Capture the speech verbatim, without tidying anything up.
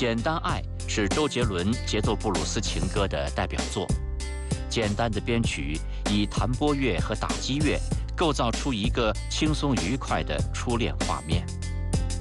简单爱》是周杰伦节奏布鲁斯情歌的代表作。简单的编曲以弹拨乐和打击乐构造出一个轻松愉快的初恋画面。